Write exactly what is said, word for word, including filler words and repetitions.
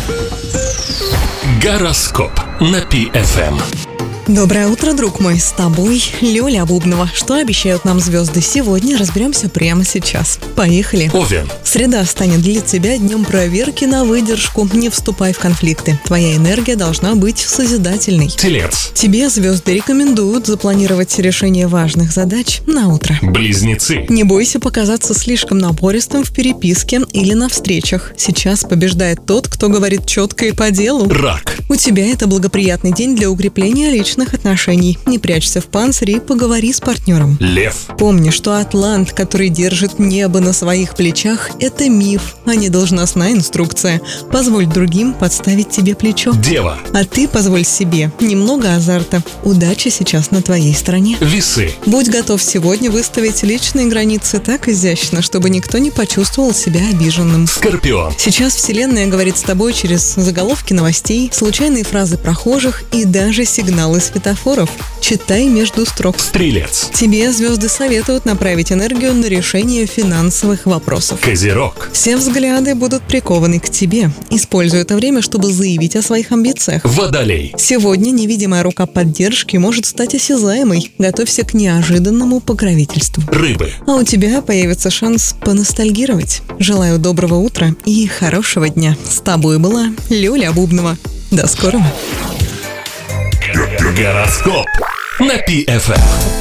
Гороскоп на Пи эф эм. Доброе утро, друг мой, с тобой Лёля Бубнова. Что обещают нам звезды сегодня, разберемся прямо сейчас. Поехали. Овен. Среда станет для тебя днем проверки на выдержку. Не вступай в конфликты. Твоя энергия должна быть созидательной. Телец. Тебе звезды рекомендуют запланировать решение важных задач на утро. Близнецы. Не бойся показаться слишком напористым в переписке или на встречах. Сейчас побеждает тот, кто говорит четко и по делу. Рак. У тебя это благоприятный день для укрепления личных отношений. Не прячься в панцире и поговори с партнером. Лев. Помни, что атлант, который держит небо на своих плечах, это миф, а не должностная инструкция. Позволь другим подставить тебе плечо. Дева. А ты позволь себе немного азарта. Удача сейчас на твоей стороне. Весы. Будь готов сегодня выставить личные границы так изящно, чтобы никто не почувствовал себя обиженным. Скорпион. Сейчас Вселенная говорит с тобой через заголовки новостей, случайные фразы прохожих и даже сигналы светофоров. Читай между строк. Стрелец. Тебе звезды советуют направить энергию на решение финансовых вопросов. Козерог. Все взгляды будут прикованы к тебе. Используй это время, чтобы заявить о своих амбициях. Водолей. Сегодня невидимая рука поддержки может стать осязаемой. Готовься к неожиданному покровительству. Рыбы. А у тебя появится шанс поностальгировать. Желаю доброго утра и хорошего дня. С тобой была Лёля Бубнова. До скорого. Гороскоп на Пи эф эм.